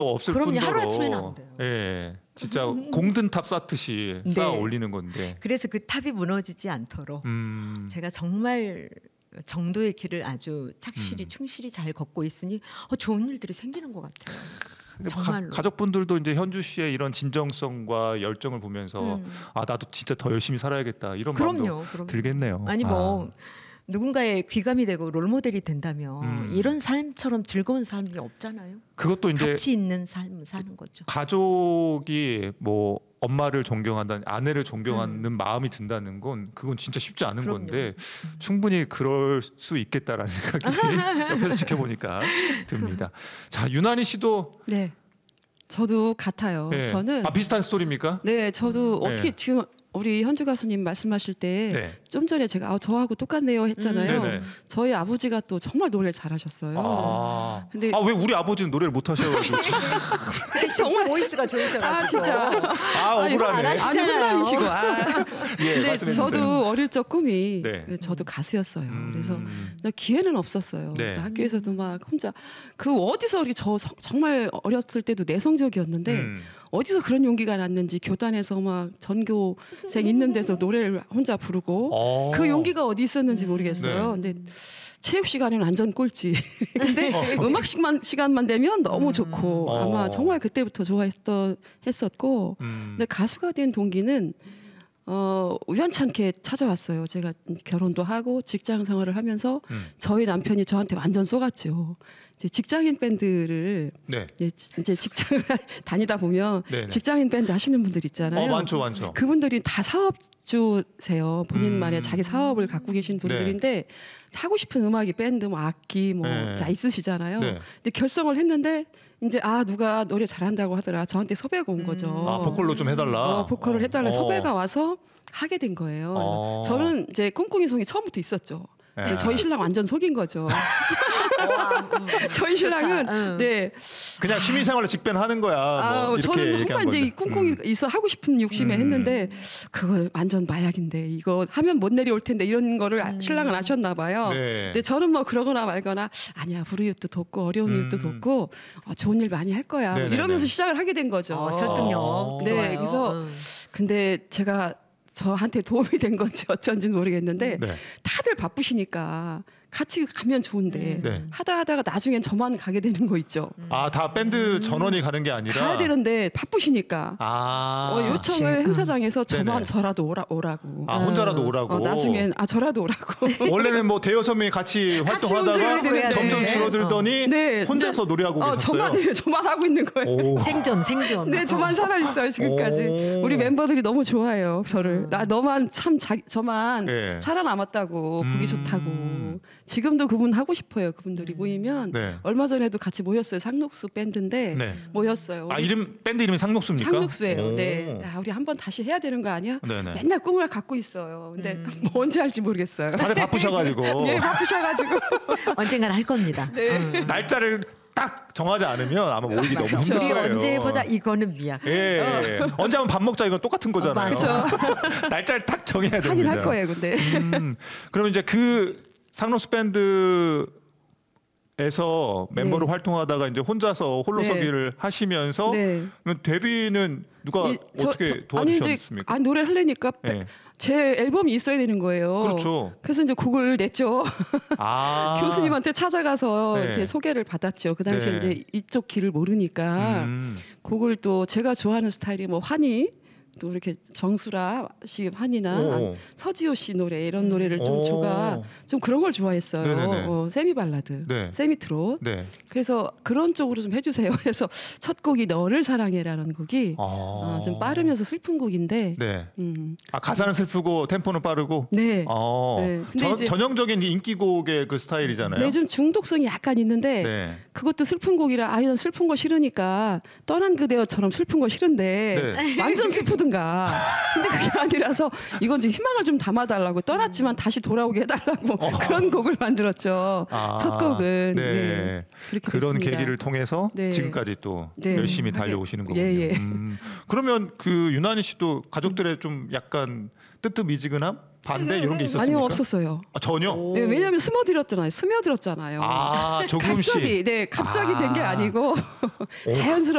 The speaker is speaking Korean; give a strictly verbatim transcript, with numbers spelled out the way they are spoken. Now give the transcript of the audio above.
없을 그럼요. 뿐더러 하루아침에는 안 돼요. 예, 진짜 공든탑 쌓듯이 네. 쌓아 올리는 건데. 그래서 그 탑이 무너지지 않도록 음. 제가 정말 정도의 길을 아주 착실히 음. 충실히 잘 걷고 있으니 어, 좋은 일들이 생기는 것 같아요. 근데 가, 정말로. 가족분들도 이제 현주 씨의 이런 진정성과 열정을 보면서 음. 아 나도 진짜 더 열심히 살아야겠다 이런 그럼요, 마음도 그럼요. 들겠네요. 아니 뭐 아. 누군가의 귀감이 되고 롤모델이 된다면 음. 이런 삶처럼 즐거운 삶이 없잖아요. 그것도 이제 가치 있는 삶을 사는 거죠. 가족이 뭐 엄마를 존경한다는 아내를 존경하는 음. 마음이 든다는 건 그건 진짜 쉽지 않은 그럼요. 건데 충분히 그럴 수 있겠다라는 생각이 옆에서 지켜보니까 듭니다. 자 유난히 씨도 네, 저도 같아요. 네. 저는 아 비슷한 스토리입니까? 네, 저도 네. 어떻게 지금 우리 현주 가수님 말씀하실 때 좀 네. 전에 제가 아, 저하고 똑같네요 했잖아요. 음. 네네. 저희 아버지가 또 정말 노래를 잘하셨어요. 아, 근데 아, 왜 우리 아버지는 노래를 못 하셔가지고 정말 보이스가 좋으셔가지고. 아 진짜 아 이거 안 억울하네. 하시- 아니 훈남이시고 아. 예, 근데 말씀해 주세요. 저도 어릴 적 꿈이 네. 저도 가수였어요. 음. 그래서 나 기회는 없었어요. 네. 그래서 학교에서도 막 혼자 그 어디서 이렇게 저 성- 정말 어렸을 때도 내성적이었는데 음. 어디서 그런 용기가 났는지 교단에서 막 전교생 있는 데서 노래를 혼자 부르고 어. 그 용기가 어디 있었는지 모르겠어요. 근데 체육 시간에는 완전 꼴찌. 근데 어. 음악 시간 시간만 되면 너무 좋고 어. 아마 정말 그때부터 좋아했던 했었고. 음. 근데 가수가 된 동기는 어, 우연찮게 찾아왔어요. 제가 결혼도 하고 직장 생활을 하면서 음. 저희 남편이 저한테 완전 쏘갔죠. 이제 직장인 밴드를 네. 이제, 이제 직장을 다니다 보면 네네. 직장인 밴드 하시는 분들 있잖아요. 어 많죠 많죠. 그분들이 다 사업주세요. 본인만의 음. 자기 사업을 갖고 계신 분들인데 하고 싶은 음악이 밴드, 뭐 악기 뭐 네. 다 있으시잖아요. 네. 근데 결성을 했는데 이제 아 누가 노래 잘한다고 하더라. 저한테 섭외가 온 거죠. 아 보컬로 좀 해달라. 어, 보컬을 해달라 어. 섭외가 와서 하게 된 거예요. 어. 저는 이제 꿍꿍이 송이 처음부터 있었죠. 네. 저희 신랑 완전 속인 거죠. 저희 신랑은 응. 네. 그냥 취미생활로 직변하는 거야. 아, 뭐 이렇게 저는 얘기한 정말 이제 건데. 이 꿍꿍이 음. 있어 하고 싶은 욕심에 음. 했는데 그거 완전 마약인데 이거 하면 못 내려올 텐데 이런 거를 아- 신랑은 아셨나 봐요. 네. 근데 저는 뭐 그러거나 말거나 아니야 불우이웃도 돕고 어려운 음. 이웃도 돕고 어, 좋은 일 많이 할 거야. 뭐 네네네. 이러면서 시작을 하게 된 거죠. 어, 설득력. 어. 네, 좋아요. 그래서 응. 근데 제가 저한테 도움이 된 건지 어쩐지 모르겠는데 네. 다들 바쁘시니까 같이 가면 좋은데 네. 하다 하다가 나중엔 저만 가게 되는 거 있죠. 아다 밴드 전원이 가는 게 아니라. 가야 되는데 바쁘시니까 아. 어, 요청을 그렇지. 행사장에서 네네. 저만 저라도 오라, 오라고. 아 혼자라도 오라고. 어, 나중엔 아 저라도 오라고. 원래는 뭐 대여섯 명이 같이 움직여야 활동하다가 되는데. 점점 줄어들더니 네, 혼자서 노래하고 어, 계셨어요. 저만 저만 하고 있는 거예요. 오. 생존 생존. 네, 저만 살아 있어요 지금까지. 오. 우리 멤버들이 너무 좋아해요 저를. 나 너만 참 자기 저만 네. 살아남았다고 보기 음. 좋다고. 지금도 그분 하고 싶어요. 그분들이 모이면 네. 얼마 전에도 같이 모였어요. 상록수 밴드인데 네. 모였어요. 아 우리 이름 밴드 이름이 상록수입니까? 상록수예요. 오. 네. 야, 우리 한번 다시 해야 되는 거 아니야? 네네. 맨날 꿈을 갖고 있어요. 근데 음. 뭐 언제 할지 모르겠어요. 다들 바쁘셔가지고 네, 바쁘셔가지고. 언젠간 할 겁니다. 네. 응. 날짜를 딱 정하지 않으면 아마 모이기 너무 그렇죠. 힘들 우리 거예요. 언제 해보자 이거는 미약. 예, 언제 한번 밥 먹자 이건 똑같은 거잖아요. 맞아. 날짜를 딱 정해야 됩니다. 하긴 할 거예요, 근데. 음, 그러면 이제 그 상록수 밴드에서 멤버로 네. 활동하다가 이제 혼자서 홀로서기를 하시면서 네. 그러면 데뷔는 누가 이- 저- 어떻게 저- 아니 도와주셨습니까? 이제 아, 노래 하려니까 네. 제 앨범이 있어야 되는 거예요. 그렇죠. 그래서 이제 곡을 냈죠. 아 교수님한테 찾아가서 네. 이렇게 소개를 받았죠. 그 당시에 네. 이제 이쪽 길을 모르니까 음, 곡을 또 제가 좋아하는 스타일이 뭐 환희 또 이렇게 정수라 씨 환희나 오. 서지호 씨 노래 이런 노래를 좀 오. 제가 좀 그런 걸 좋아했어요. 네네네. 어, 세미 발라드, 네. 세미 트롯. 네. 그래서 그런 쪽으로 좀 해주세요. 그래서 첫 곡이 너를 사랑해라는 곡이 아. 어, 좀 빠르면서 슬픈 곡인데. 네. 음, 아 가사는 슬프고 템포는 빠르고. 네. 어. 네. 근데 전, 이제- 전형적인 인기곡의 그 스타일이잖아요. 네, 좀 중독성이 약간 있는데 네. 그것도 슬픈 곡이라 아이는 슬픈 거 싫으니까 떠난 그대여처럼 슬픈 거 싫은데 네. 완전 슬프든가. 근데 그게 아니라서 이건 이제 희망을 좀 담아달라고 떠났지만 다시 돌아오게 해달라고 그런 곡을 만들었죠. 아, 첫 곡은 네. 네, 그렇게 그런 됐습니다. 계기를 통해서 네. 지금까지 또 네. 열심히 하게- 달려오시는 거군요. 예, 예. 음, 그러면 그 유난히 씨도 가족들의 좀 약간 뜨뜻미지근함 반대 이런 게 있었습니까? 아니요, 없었어요. 아, 전혀. 오. 네, 왜냐하면 스며들었잖아요. 스며들었잖아요. 아 조금씩. 갑자기 네 갑자기 된 게 아. 아니고 오, 자연스럽게